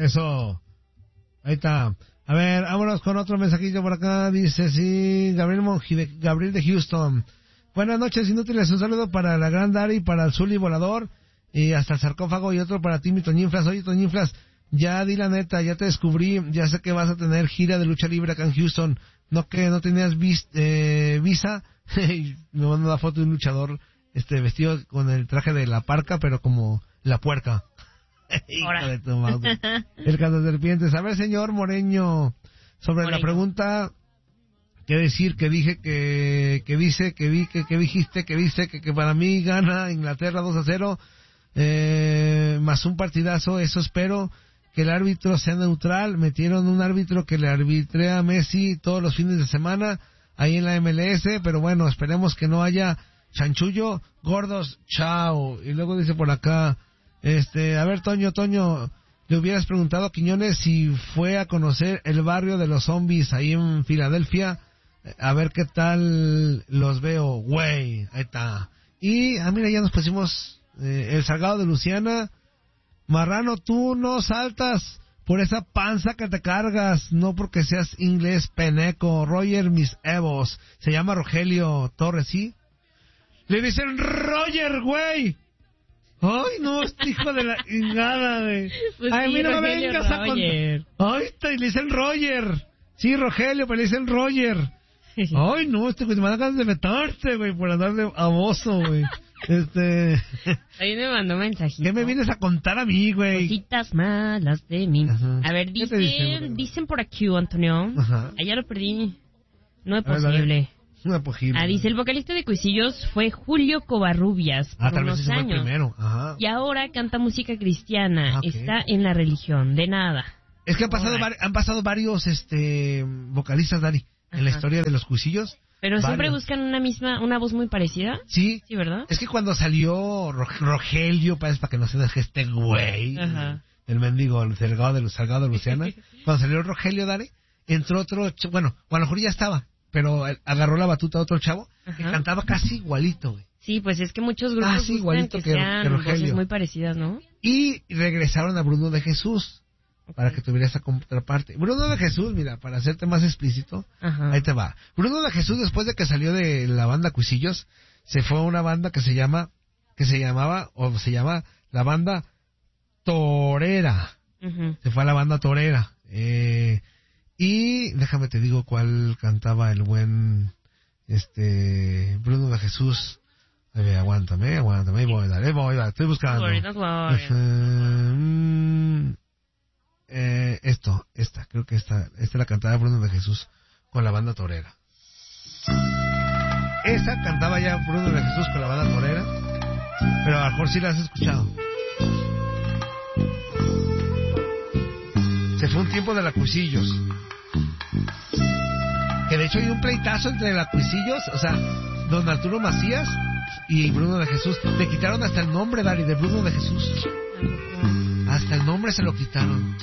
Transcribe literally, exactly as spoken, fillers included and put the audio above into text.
Eso. Ahí está. A ver, vámonos con otro mensajito por acá. Dice, sí, Gabriel Monji, de, Gabriel de Houston. Buenas noches, inútiles. Un saludo para la Gran Dari, para el Zuli Volador, y hasta el sarcófago, y otro para ti, mi Toñinflas. Oye, Toñinflas, ya di la neta, ya te descubrí, ya sé que vas a tener gira de lucha libre acá en Houston. No que no tenías vis, eh, visa. Me mandó una foto de un luchador este vestido con el traje de la parca, pero como la puerca. Hija de tu madre. El cazaserpientes. A ver, señor Moreño, sobre Moreño. La pregunta, ¿qué decir? Que dije que, que dice, que vi, que, que dijiste, que viste, que, que para mí gana Inglaterra dos a cero, eh, más un partidazo, eso espero. Que el árbitro sea neutral. Metieron un árbitro que le arbitrea a Messi todos los fines de semana ahí en la M L S, pero bueno, esperemos que no haya chanchullo. Gordos, chao. Y luego dice por acá, este, a ver, Toño, Toño, le hubieras preguntado a Quiñones si fue a conocer el barrio de los zombies ahí en Filadelfia, a ver qué tal los veo, güey. Ahí está. Y, ah, mira, ya nos pusimos eh, el Salgado de Luciana. Marrano, tú no saltas por esa panza que te cargas, no porque seas inglés peneco. Roger, mis evos. Se llama Rogelio Torres, ¿sí? Le dicen Roger, güey. Ay, no, este hijo de la chingada, güey. Pues ay, sí, mira, no me vengas a contar. Ay, está, le dicen Roger. Sí, Rogelio, pero le dicen Roger. Ay, no, este güey, te van ganas de meterte, güey, por andar de amoso, güey. Este... Ahí me mandó mensajito. ¿Qué me vienes a contar a mí, güey? Cositas malas de mí. Ajá. A ver, dicen, dicen, dicen por aquí, Antonio. Ajá. Allá lo perdí. No es posible. No es posible. Ah, dice, el vocalista de Cuisillos fue Julio Covarrubias por ah, tal unos vez ese años. Fue el primero. Ajá. Y ahora canta música cristiana. Ah, okay. Está en la religión. De nada. Es que han pasado, vari- han pasado varios este vocalistas, Dani, en la historia de los Cuisillos. Pero varios. Siempre buscan una misma, una voz muy parecida. Sí. Sí, ¿verdad? Es que cuando salió Ro- Rogelio, para que no se deje este güey, Ajá. el mendigo, el Salgado de, Salgado de Luciana, cuando salió Rogelio, Dani, entró otro, ch- bueno, a lo mejor ya estaba, pero agarró la batuta a otro chavo, Ajá. que cantaba casi igualito, güey. Sí, pues es que muchos grupos ah, sí, igualito que, que sean que Rogelio. Voces muy parecidas, ¿no? Y regresaron a Bruno de Jesús. Okay. Para que tuviera esa contraparte. Bruno de Jesús, mira, para hacerte más explícito, Ajá. ahí te va. Bruno de Jesús, después de que salió de la banda Cuisillos, se fue a una banda que se llama, que se llamaba, o se llama, la banda Torera. Uh-huh. Se fue a la banda Torera. Eh, y déjame te digo cuál cantaba el buen, este, Bruno de Jesús. Eh, aguántame, aguántame, ahí voy, dale, voy, dale, estoy buscando. Gloria, gloria. Uh, Eh, esto, esta, creo que esta, esta la cantaba Bruno de Jesús con la banda Torera. Esa cantaba ya Bruno de Jesús con la banda Torera, pero a lo mejor sí la has escuchado. Se fue un tiempo de la Cuisillos, que de hecho hay un pleitazo entre la Cuisillos, o sea, don Arturo Macías y Bruno de Jesús. Le quitaron hasta el nombre, Dari, de Bruno de Jesús. Hasta el nombre se lo quitaron.